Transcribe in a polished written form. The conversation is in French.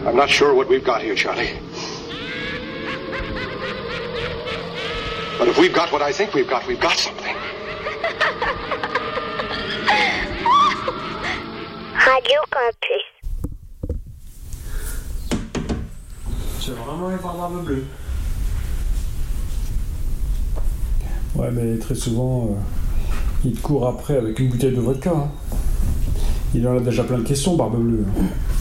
I'm not sure what we've got here, Charlie. But if we've got what I think we've got something. Radio Campus. Tu vas vraiment aller voir Barbe Bleue? Ouais, mais très souvent, il te court après avec une bouteille de vodka. Hein. Il en a déjà plein de questions, Barbe Bleue.